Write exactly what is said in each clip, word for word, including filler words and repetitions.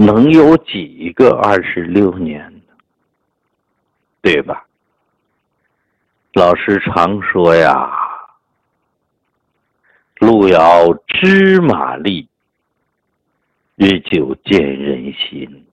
能有几个二十六年呢？对吧？老师常说呀，路遥知马力，日久见人心。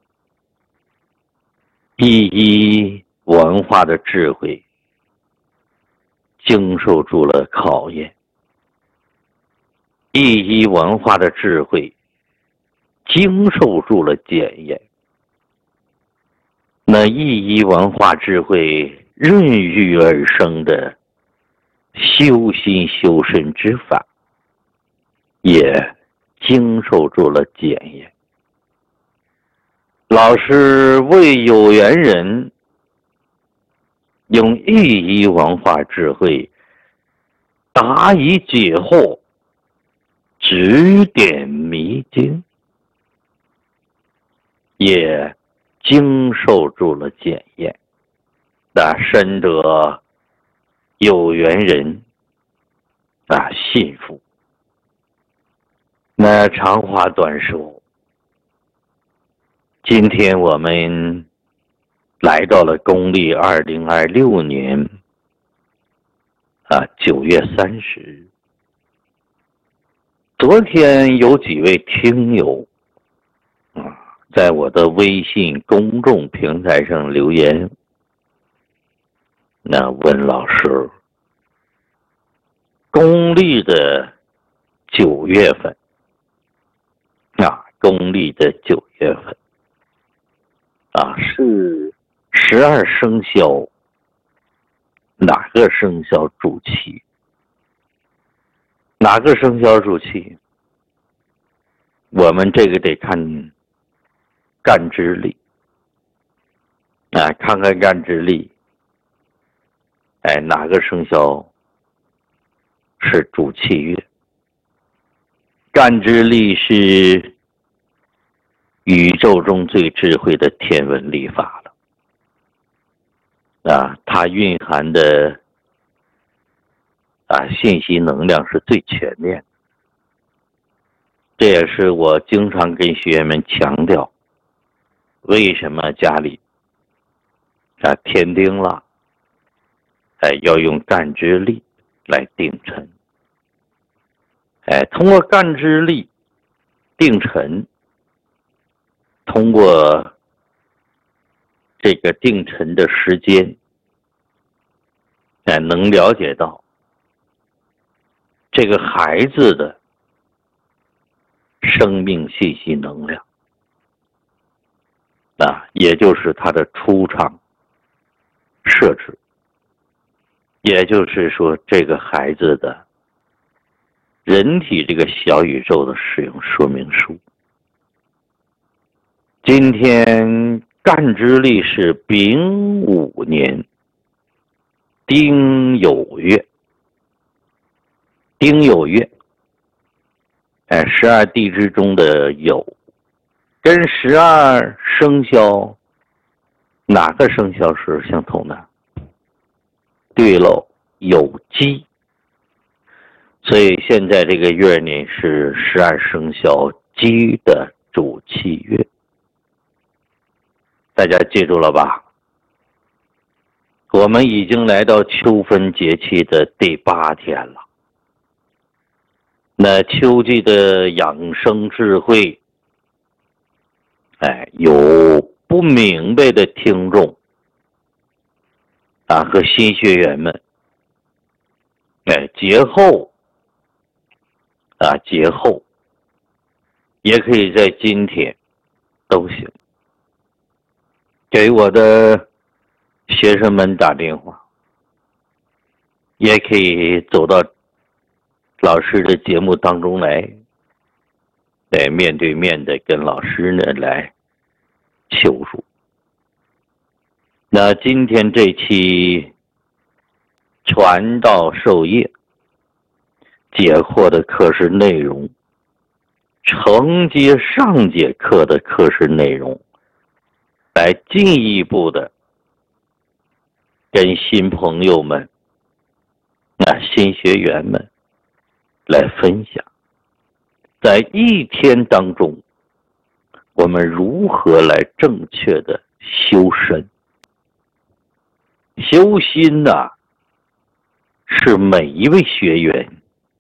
一一文化的智慧经受住了考验，一一文化的智慧经受住了检验。那一一文化智慧孕育而生的修心修身之法，也经受住了检验。老师为有缘人用一一文化智慧答疑解惑，指点迷津，也经受住了检验。那深得有缘人啊信服。那长话短说，今天我们来到了公历二零二六年啊九月三十日。昨天有几位听友啊在我的微信公众平台上留言，那问老师，公历的九月份啊，公历的九月份啊，是十二生肖哪个生肖主气？哪个生肖主气？我们这个得看干支历啊，看看干支历，哎，哪个生肖是主气月？干支历是宇宙中最智慧的天文历法了啊，它蕴含的啊信息能量是最全面的。这也是我经常跟学员们强调，为什么家里啊添丁了，哎要用干支历来定辰。哎，通过干支历定辰，通过这个定辰的时间，哎，能了解到这个孩子的生命信息能量啊，也就是他的出场设置，也就是说这个孩子的人体这个小宇宙的使用说明书。今天干支历是丙午年丁酉月，丁酉月，哎，十二地支中的酉，跟十二生肖哪个生肖是相同的？对喽，酉鸡。所以现在这个月呢是十二生肖鸡的主气月，大家记住了吧？我们已经来到秋分节气的第八天了。那秋季的养生智慧，哎，有不明白的听众啊和新学员们，哎，节后啊，节后也可以在今天都行，给我的学生们打电话，也可以走到老师的节目当中来，来面对面的跟老师呢来求助。那今天这期传道授业解惑的课时内容，承接上节课的课时内容，来进一步的跟新朋友们、那新学员们来分享，在一天当中， 我们如何来正确的修身。修心呐、啊，是每一位学员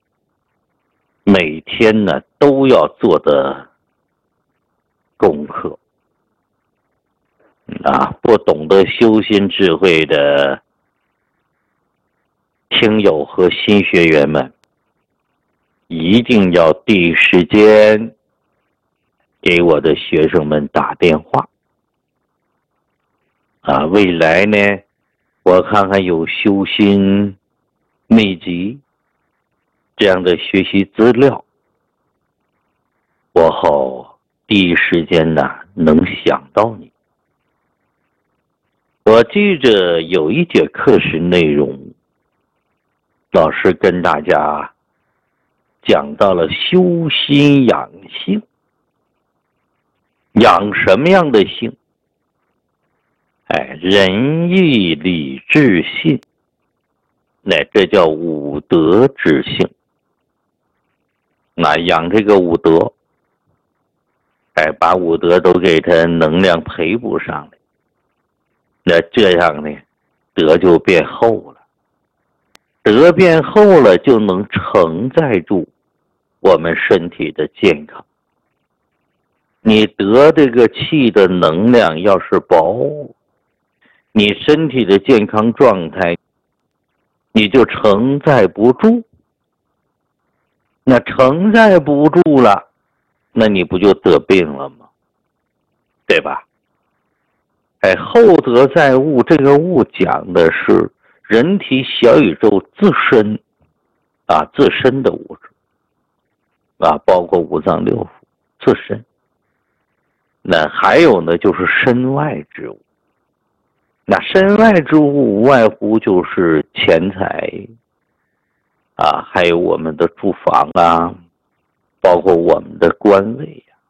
每天呢都要做的功课啊。不懂得修心智慧的听友和新学员们，一定要第一时间给我的学生们打电话啊。未来呢，我看看有修心秘籍这样的学习资料，我好第一时间呢能想到你。我记着有一节课时内容，老师跟大家讲到了修心养性。养什么样的性？哎，仁义礼智信，那这叫五德之性。那养这个五德，哎，把五德都给它能量培补上来，那这样呢，德就变厚了。德变厚了，就能承载住我们身体的健康。你得这个气的能量要是薄，你身体的健康状态你就承载不住。那承载不住了，那你不就得病了吗？对吧？哎，厚德载物，这个物讲的是人体小宇宙自身啊，自身的物质啊，包括五脏六腑自身。那还有呢，就是身外之物。那身外之物无外乎就是钱财啊，还有我们的住房啊，包括我们的官位啊，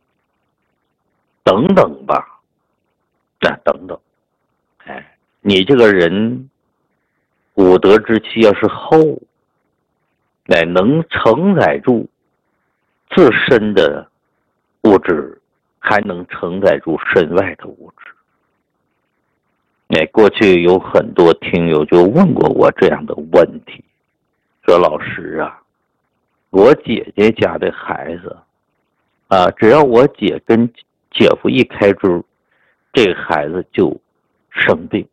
等等吧。那等等，哎，你这个人五德之气要是厚，乃能承载住自身的物质，还能承载住身外的物质。哎，过去有很多听友就问过我这样的问题，说老师啊，我姐姐家的孩子啊，只要我姐跟姐夫一开支，这个孩子就生病，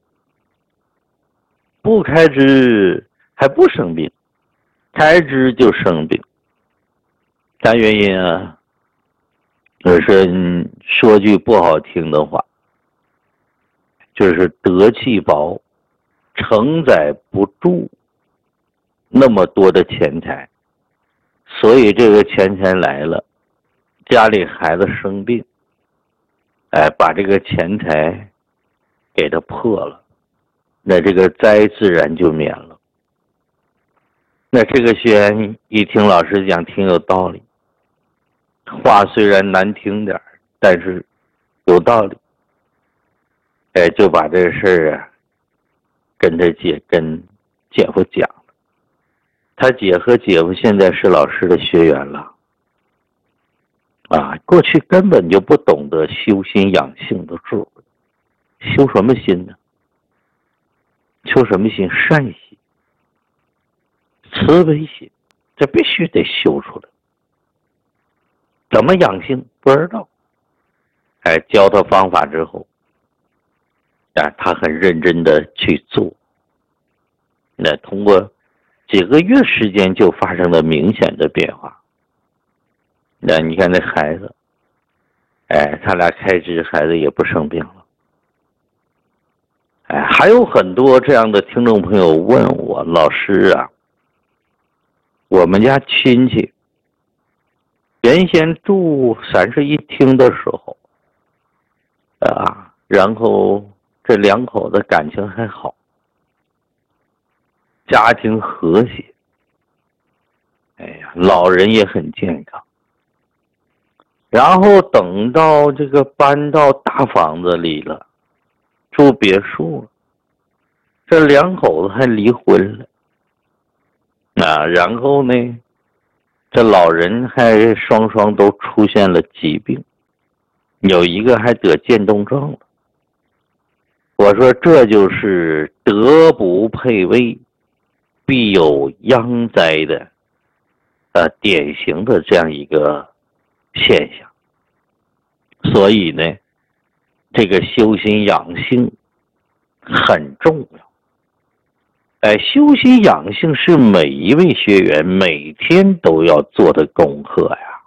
不开支还不生病，开支就生病。啥原因啊？就是说句不好听的话，就是德气薄，承载不住那么多的钱财，所以这个钱财来了，家里孩子生病，哎，把这个钱财给他破了，那这个灾自然就免了。那这个学员一听老师讲挺有道理，话虽然难听点，但是有道理。哎，就把这事儿啊跟他姐跟姐夫讲了。他姐和姐夫现在是老师的学员了啊，过去根本就不懂得修心养性的智慧。修什么心呢？修什么心？善心、慈悲心，这必须得修出来。怎么养性不知道，哎，教他方法之后，啊，他很认真的去做，那通过几个月时间就发生了明显的变化。那你看那孩子，哎，他俩开支，孩子也不生病了。哎，还有很多这样的听众朋友问我，老师啊，我们家亲戚原先住三室一厅的时候啊，然后这两口子感情还好，家庭和谐，哎呀，老人也很健康。然后等到这个搬到大房子里了，住别墅了，这两口子还离婚了啊。然后呢，这老人还双双都出现了疾病有一个还得渐冻症了。我说这就是德不配位，必有殃灾的呃典型的这样一个现象。所以呢，这个修心养性很重要。哎，修心养性是每一位学员每天都要做的功课呀。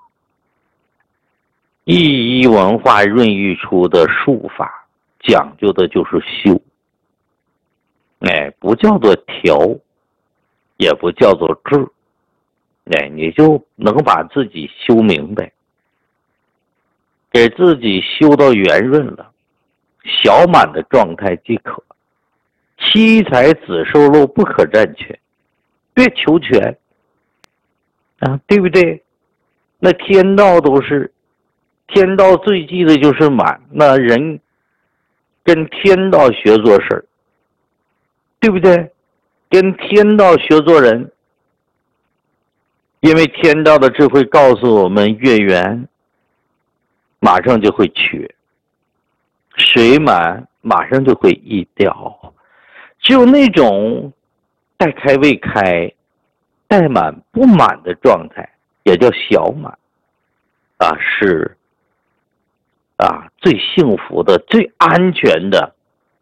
一一文化润育出的术法，讲究的就是修。哎，不叫做调，也不叫做治。哎，你就能把自己修明白，给自己修到圆润了，小满的状态即可。七彩子受禄不可占全，别求全啊，对不对？那天道都是，天道最忌的就是满，那人跟天道学做事儿，对不对？跟天道学做人，因为天道的智慧告诉我们，月圆马上就会缺，水满马上就会溢掉。只有那种待开未开、待满不满的状态，也叫小满啊，是啊最幸福的、最安全的、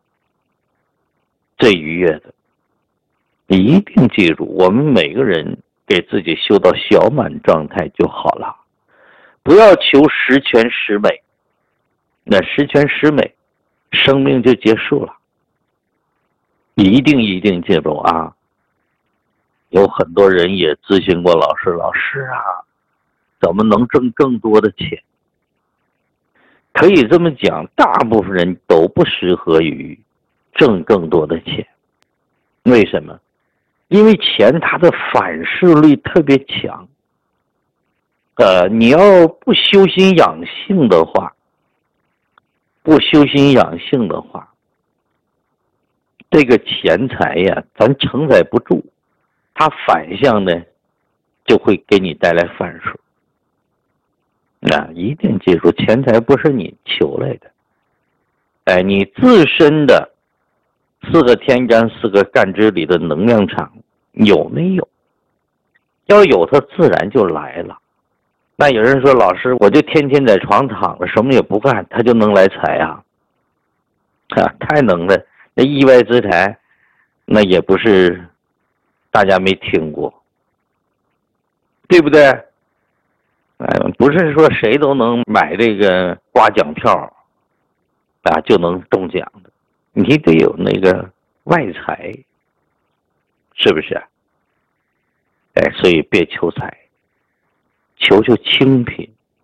最愉悦的。你一定记住，我们每个人给自己修到小满状态就好了，不要求十全十美。那十全十美，生命就结束了。一定一定记住啊！有很多人也咨询过老师，老师啊，怎么能挣更多的钱？可以这么讲，大部分人都不适合于挣更多的钱。为什么？因为钱它的反噬力特别强。呃，你要不修心养性的话，不修心养性的话，这个钱财呀，咱承载不住，它反向呢，就会给你带来反噬。啊，一定记住，钱财不是你求来的，哎，你自身的四个天干、四个干支里的能量场有没有？要有，它自然就来了。那有人说，老师，我就天天在床躺着，什么也不干，他就能来财啊？啊，太能了。那意外之财，那也不是大家没听过，对不对？哎，不是说谁都能买这个刮奖票啊就能中奖的，你得有那个外财，是不是？哎，所以别求财，求求清贫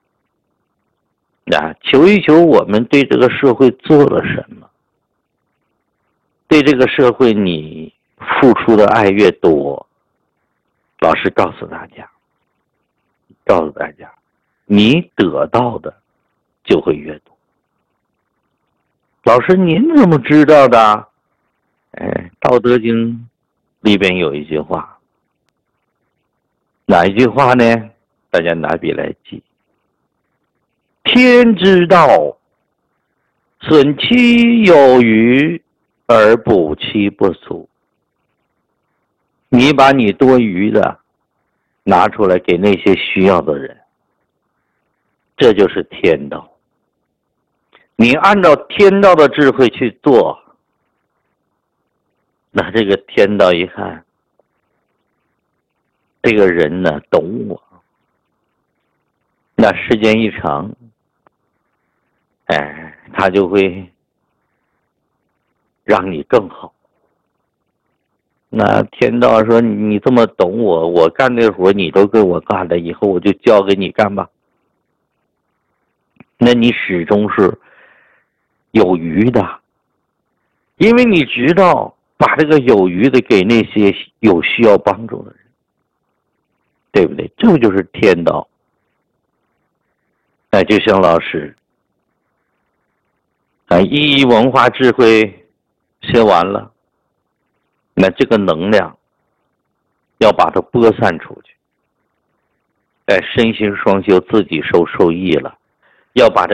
啊，求一求我们对这个社会做了什么。对这个社会你付出的爱越多，老师告诉大家，告诉大家，你得到的就会越多。老师您怎么知道的？哎，《道德经》里边有一句话，哪一句话呢？大家拿笔来记。天之道，损其有余而补其不足。你把你多余的拿出来给那些需要的人，这就是天道。你按照天道的智慧去做，那这个天道一看，这个人呢懂我，那时间一长，哎，他就会让你更好。那天道说，你这么懂我，我干这活你都给我干了，以后我就交给你干吧。那你始终是有余的，因为你知道把这个有余的给那些有需要帮助的人，对不对？这就是天道。哎，就像老师啊，一一文化智慧学完了，那这个能量要把它播散出去，哎，身心双修，自己受受益了，要把这